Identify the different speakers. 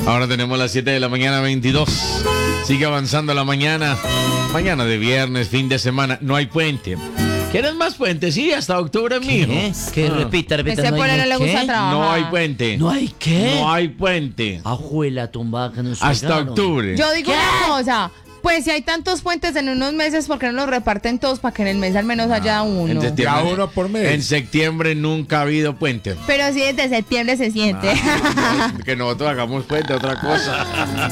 Speaker 1: Ahora tenemos las 7 de la mañana, 22. Sigue avanzando la mañana. Mañana de viernes, fin de semana. No hay puente. ¿Quieres más puente? Sí, hasta octubre, mijo.
Speaker 2: Que repita.
Speaker 3: Ese pueblo no le gusta trabajar.
Speaker 1: No hay puente.
Speaker 2: ¿No hay qué?
Speaker 1: No hay puente.
Speaker 2: Ajuela tumbada que nos
Speaker 1: Hasta
Speaker 2: pegaron.
Speaker 1: octubre.
Speaker 3: Yo digo una cosa. Pues si hay tantos puentes en unos meses, ¿por qué no los reparten todos para que en el mes al menos haya uno?
Speaker 1: En septiembre,
Speaker 4: Ya uno por mes.
Speaker 1: En septiembre nunca ha habido puente.
Speaker 3: Pero sí desde septiembre se siente.
Speaker 1: Que nosotros hagamos puente, otra cosa.